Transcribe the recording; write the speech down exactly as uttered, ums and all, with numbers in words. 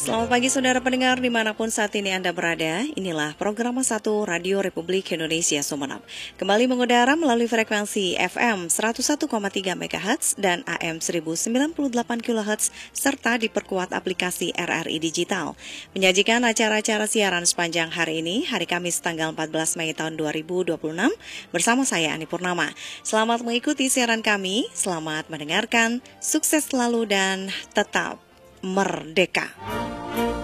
Selamat pagi saudara pendengar dimanapun saat ini Anda berada. Inilah program satu Radio Republik Indonesia Sumeneb. Kembali mengudara melalui frekuensi F M seratus satu koma tiga megahertz dan A M seribu sembilan puluh delapan kilohertz serta diperkuat aplikasi R R I Digital. Menyajikan acara-acara siaran sepanjang hari ini, hari Kamis tanggal empat belas Mei tahun dua ribu dua puluh enam, bersama saya Ani Purnama. Selamat mengikuti siaran kami, selamat mendengarkan, sukses selalu dan tetap merdeka.